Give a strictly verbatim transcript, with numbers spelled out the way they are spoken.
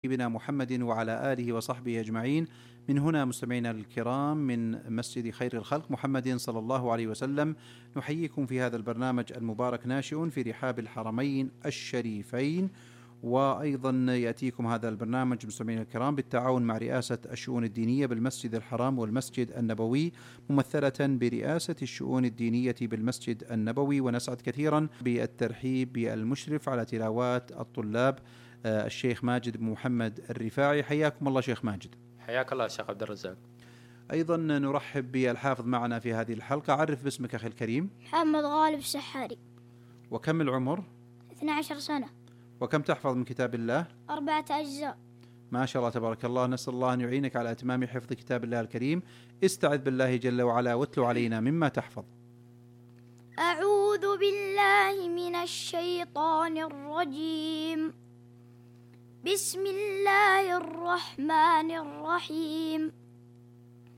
حبيبنا محمد وعلى آله وصحبه أجمعين. من هنا مستمعينا الكرام من مسجد خير الخلق محمد صلى الله عليه وسلم، نحييكم في هذا البرنامج المبارك ناشئ في رحاب الحرمين الشريفين. وأيضا يأتيكم هذا البرنامج مستمعينا الكرام بالتعاون مع رئاسة الشؤون الدينية بالمسجد الحرام والمسجد النبوي، ممثلة برئاسة الشؤون الدينية بالمسجد النبوي. ونسعد كثيرا بالترحيب بالمشرف على تلاوات الطلاب الشيخ ماجد بن محمد الرفاعي. حياكم الله شيخ ماجد. حياك الله شيخ عبد الرزاق. أيضا نرحب بالحافظ معنا في هذه الحلقة. عرف باسمك أخي الكريم. محمد غالب السحاري. وكم العمر؟ اثنتا عشرة سنة. وكم تحفظ من كتاب الله؟ أربعة أجزاء. ما شاء الله تبارك الله. نسأل الله أن يعينك على إتمام حفظ كتاب الله الكريم. استعذ بالله جل وعلا واتلو علينا مما تحفظ. أعوذ بالله من الشيطان الرجيم. بسم الله الرحمن الرحيم.